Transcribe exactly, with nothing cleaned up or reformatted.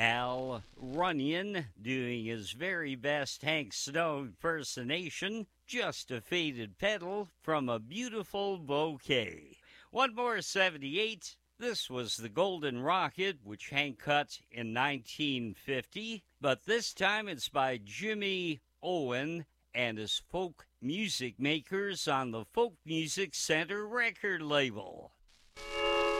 Al Runyon doing his very best Hank Snow impersonation, Just a Faded Petal from a Beautiful Bouquet. One more seventy-eight. This was the Golden Rocket, which Hank cut in nineteen fifty, but this time it's by Jimmy Owen and his folk music makers on the Folk Music Center record label.